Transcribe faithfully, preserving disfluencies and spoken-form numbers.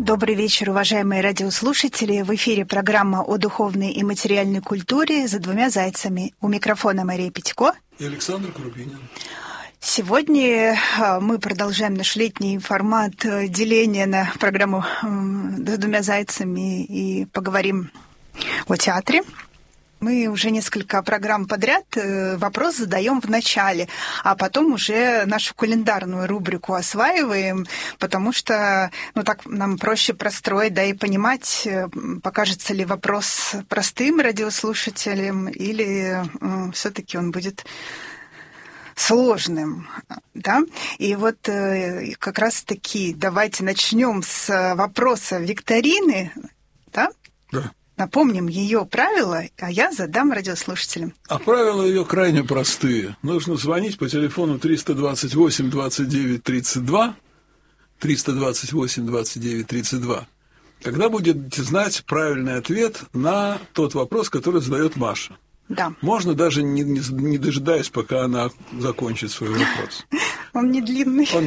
Добрый вечер, уважаемые радиослушатели. В эфире программа о духовной и материальной культуре «За двумя зайцами». У микрофона Мария Петько и Александр Крупинин. Сегодня мы продолжаем наш летний формат деления на программу «За двумя зайцами» и поговорим о театре. Мы уже несколько программ подряд вопрос задаем в начале, а потом уже нашу календарную рубрику осваиваем, потому что ну, так нам проще простроить, да и понимать, покажется ли вопрос простым радиослушателям или э, все-таки он будет сложным. Да? И вот э, как раз-таки давайте начнем с вопроса викторины. Да? Да. Напомним ее правила, а я задам радиослушателям. А правила ее крайне простые. Нужно звонить по телефону триста двадцать восемь двадцать девять тридцать два, триста двадцать восемь двадцать девять тридцать два, когда будете знать правильный ответ на тот вопрос, который задает Маша. Да. Можно даже не, не, не дожидаясь, пока она закончит свой вопрос. Он не длинный. Он